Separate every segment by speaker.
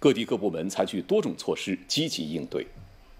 Speaker 1: 各地各部门采取多种措施，积极应对。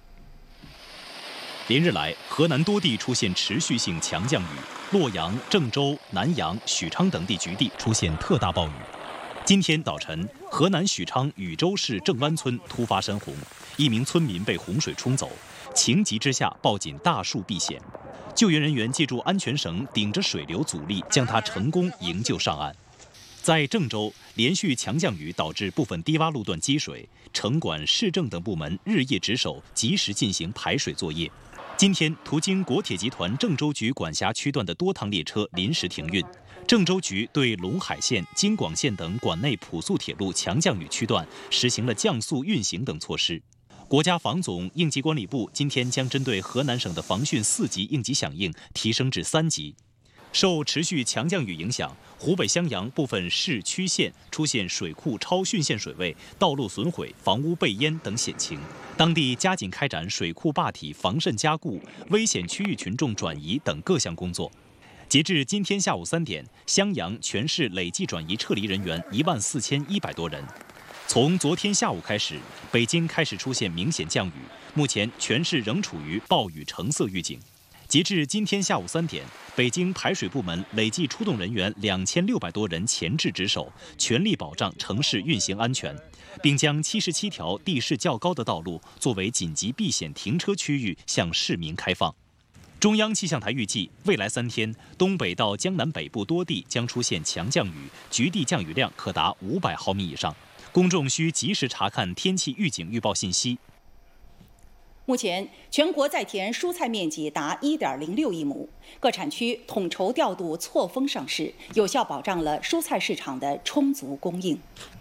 Speaker 2: 连日来，河南多地出现持续性强降雨，洛阳、郑州、南阳、许昌等地局地出现特大暴雨。今天早晨，河南许昌禹州市郑湾村突发山洪，一名村民被洪水冲走，情急之下抱紧大树避险。救援人员借助安全绳顶着水流阻力，将他成功营救上岸。在郑州，连续强降雨导致部分低洼路段积水，城管、市政等部门日夜值守，及时进行排水作业。今天，途经国铁集团郑州局管辖区段的多趟列车临时停运。郑州局对陇海线、京广线等管内普速铁路强降雨区段实行了降速运行等措施。国家防总应急管理部今天将针对河南省的防汛4级应急响应提升至3级。受持续强降雨影响，湖北襄阳部分市区县出现水库超汛限水位、道路损毁、房屋被淹等险情，当地加紧开展水库坝体防渗加固、危险区域群众转移等各项工作。截至今天下午3点，襄阳全市累计转移撤离人员14100多人。从昨天下午开始，北京开始出现明显降雨，目前全市仍处于暴雨橙色预警。截至今天下午3点，北京排水部门累计出动人员2600多人前置值守，全力保障城市运行安全，并将77条地势较高的道路作为紧急避险停车区域向市民开放。中央气象台预计，未来3天，东北到江南北部多地将出现强降雨，局地降雨量可达500毫米以上。公众需及时查看天气预警预报信息。
Speaker 3: 目前，全国在田蔬菜面积达1.06亿亩，各产区统筹调度错峰上市，有效保障了蔬菜市场的充足供应。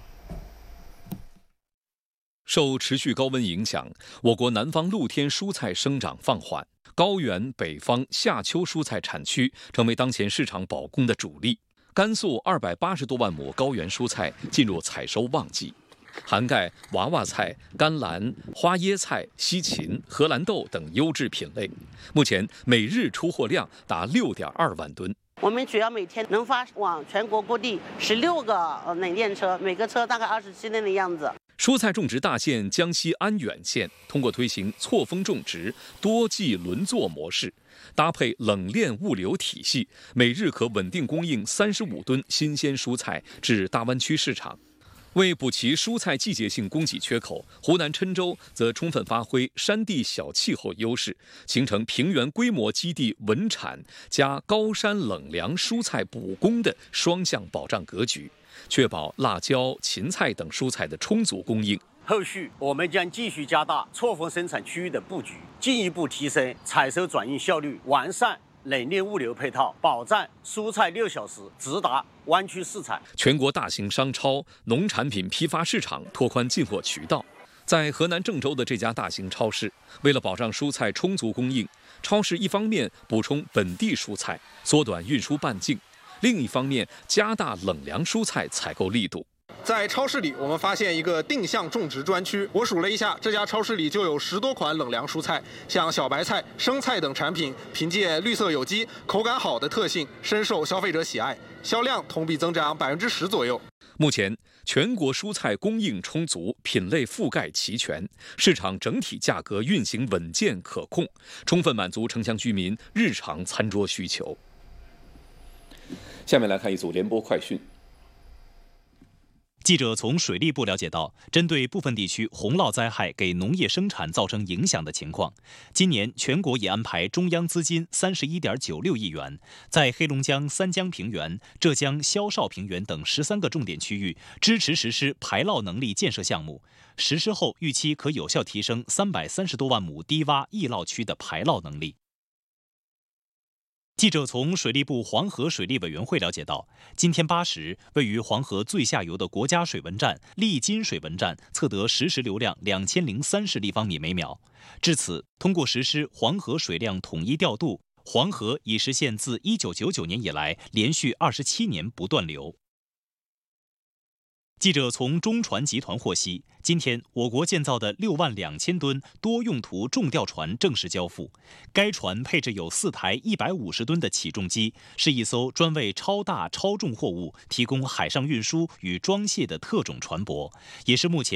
Speaker 1: 受持续高温影响，我国南方露天蔬菜生长放缓，高原、北方夏秋蔬菜产区成为当前市场保供的主力。甘肃280多万亩高原蔬菜进入采收旺季。涵盖娃娃菜、甘蓝、花椰菜、西芹、荷兰豆等优质品类，目前每日出货量达6.2万吨。
Speaker 4: 我们主要每天能发往全国各地16个冷链车，每个车大概27吨的样子。
Speaker 1: 蔬菜种植大县江西安远县通过推行错峰种植、多季轮作模式，搭配冷链物流体系，每日可稳定供应35吨新鲜蔬菜至大湾区市场。为补齐蔬菜季节性供给缺口，湖南郴州则充分发挥山地小气候优势，形成平原规模基地稳产加高山冷凉蔬菜补供的双向保障格局，确保辣椒、芹菜等蔬菜的充足供应。
Speaker 5: 后续我们将继续加大错峰生产区域的布局，进一步提升采收转运效率，完善冷链物流配套，保障蔬菜6小时直达湾区市场。
Speaker 1: 全国大型商超、农产品批发市场拓宽进货渠道。在河南郑州的这家大型超市，为了保障蔬菜充足供应，超市一方面补充本地蔬菜，缩短运输半径，另一方面加大冷凉蔬菜采购力度。
Speaker 6: 在超市里，我们发现一个定向种植专区。我数了一下，这家超市里就有10多款冷凉蔬菜，像小白菜、生菜等产品，凭借绿色有机、口感好的特性，深受消费者喜爱，销量同比增长10%左右。
Speaker 1: 目前，全国蔬菜供应充足，品类覆盖齐全，市场整体价格运行稳健可控，充分满足城乡居民日常餐桌需求。下面来看一组联播快讯。
Speaker 2: 记者从水利部了解到，针对部分地区洪涝灾害给农业生产造成影响的情况，今年全国已安排中央资金31.96亿元，在黑龙江三江平原、浙江萧绍平原等13个重点区域支持实施排涝能力建设项目，实施后预期可有效提升330多万亩低洼易涝区的排涝能力。记者从水利部黄河水利委员会了解到，今天8时，位于黄河最下游的国家水文站利津水文站测得实时流量2030立方米每秒。至此，通过实施黄河水量统一调度，黄河已实现自1999年以来连续27年不断流。记者从中船集团获悉，今天我国建造的62000吨多用途重吊船正式交付。该船配置有4台150吨的起重机，是一艘专为超大超重货物提供海上运输与装卸的特种船舶，也是目前